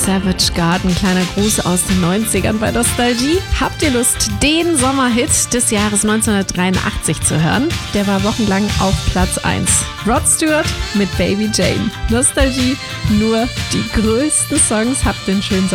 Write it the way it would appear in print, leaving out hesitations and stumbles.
Savage Garden, kleiner Gruß aus den 90ern bei Nostalgie. Habt ihr Lust, den Sommerhit des Jahres 1983 zu hören? Der war wochenlang auf Platz 1. Rod Stewart mit Baby Jane. Nostalgie, nur die größten Songs. Habt den schönen